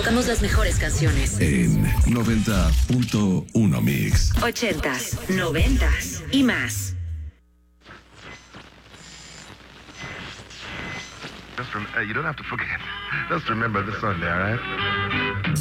Presentamos las mejores canciones. En 90.1 Mix. 80s, 90s y más. You don't have to forget. Just remember this Sunday, all right?